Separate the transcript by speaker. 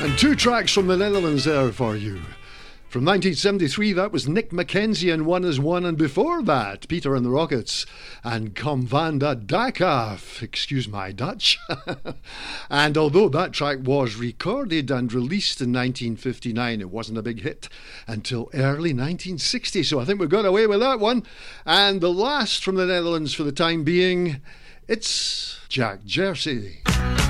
Speaker 1: And two tracks from the Netherlands there for you. From 1973, that was Nick Mackenzie and One is One, and before that, Peter and the Rockets and Kom van de Dakaf, excuse my Dutch. And although that track was recorded and released in 1959, it wasn't a big hit until early 1960, so I think we got away with that one. And the last from the Netherlands for the time being, it's Jack Jersey.